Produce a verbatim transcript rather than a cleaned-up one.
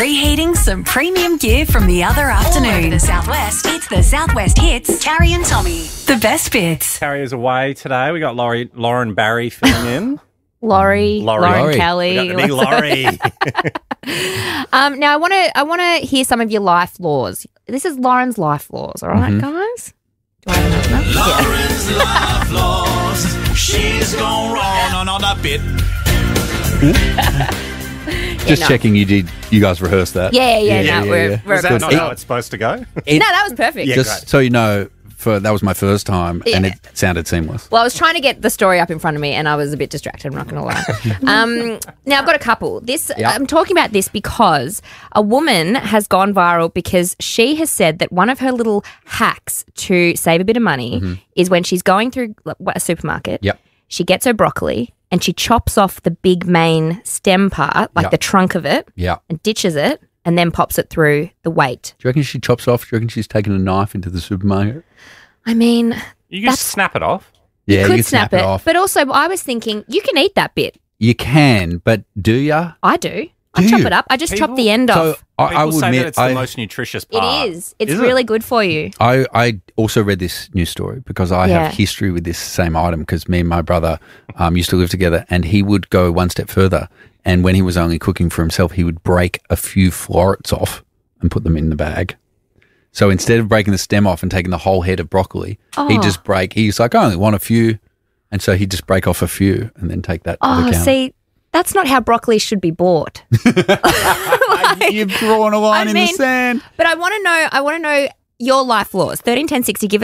Reheating some premium gear from the other afternoon. All over the Southwest, it's the Southwest Hits, Carrie and Tommy. The best bits. Carrie is away today. We got Laurie, Lauren Barry filling in. Laurie, Laurie. Lauren Laurie. Kelly. We got the big Laurie. um, now I want to I want to hear some of your life laws. This is Lauren's life laws, all right, Mhm. guys? Do I have enough? Yeah. Lauren's life laws. She's gone wrong on, on that bit. Just no. checking you did. You guys rehearsed that. Yeah, yeah, no, we're- we're Was that good. not how it's supposed to go? It- No, that was perfect. Yeah, Just great. so you know, for that was my first time, and Yeah. it sounded seamless. Well, I was trying to get the story up in front of me, and I was a bit distracted. I'm not going to lie. um, now I've got a couple. This Yeah. I'm talking about this because a woman has gone viral because she has said that one of her little hacks to save a bit of money Mm-hmm. is when she's going through like, a supermarket. Yep. She gets her broccoli and she chops off the big main stem part, like Yep. the trunk of it, Yeah. and ditches it, and then pops it through the weight. Do you reckon she chops off? Do you reckon she's taken a knife into the supermarket? I mean, You can That's- snap it off. Yeah, could you can snap, it, off. but also I was thinking you can eat that bit. You can, but do ya? I do. I Do chop you? it up. I just chop People- the end So off. I, I People will say admit, that it's I, the most nutritious It part. is. It's Is it? really good for you. I, I also read this news story because I Yeah. have history with this same item because me and my brother um, used to live together, and he would go one step further. And when he was only cooking for himself, he would break a few florets off and put them in the bag. So instead of breaking the stem off and taking the whole head of broccoli, he'd Oh. just break. He's like, I only want a few. And so he'd just break off a few and then take that to the Oh, counter. see, that's not how broccoli should be bought. You've drawn a line I in mean- the sand. But I want to know. I want to know your life laws. Thirteen ten sixty. Give